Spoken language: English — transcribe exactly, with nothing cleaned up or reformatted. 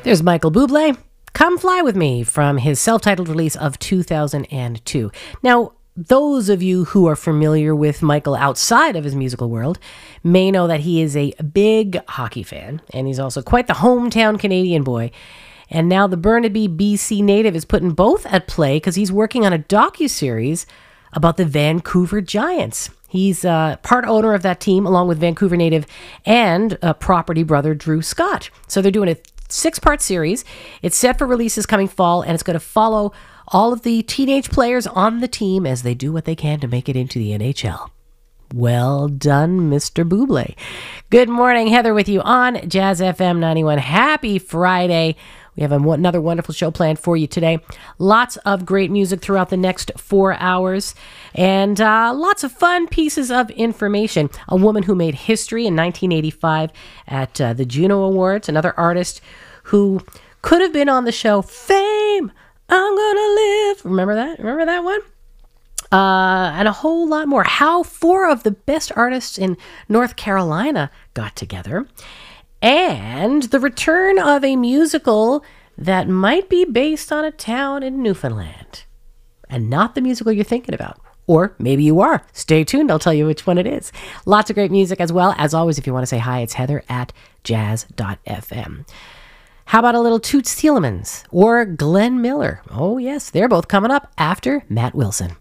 There's Michael Bublé, Come Fly With Me, from his self-titled release of two thousand two. Now, those of you who are familiar with Michael outside of his musical world may know that he is a big hockey fan, and he's also quite the hometown Canadian boy. And now the Burnaby, B C native is putting both at play because he's working on a docuseries about the Vancouver Giants. He's uh, part owner of that team, along with Vancouver native and uh, property brother Drew Scott. So they're doing a six-part series. It's set for releases coming fall, and it's going to follow all of the teenage players on the team as they do what they can to make it into the N H L. Well done, Mister Bublé. Good morning, Heather with you on Jazz F M ninety-one. Happy Friday. We have a, another wonderful show planned for you today. Lots of great music throughout the next four hours and uh, lots of fun pieces of information. A woman who made history in nineteen eighty-five at uh, the Juno Awards, another artist who could have been on the show Fame, I'm Gonna Live. Remember that? Remember that one? Uh, and a whole lot more. How four of the best artists in North Carolina got together. And the return of a musical that might be based on a town in Newfoundland. And not the musical you're thinking about. Or maybe you are. Stay tuned. I'll tell you which one it is. Lots of great music as well. As always, if you want to say hi, it's Heather at jazz dot f m. How about a little Toots Thielemans or Glenn Miller? Oh, yes, they're both coming up after Matt Wilson.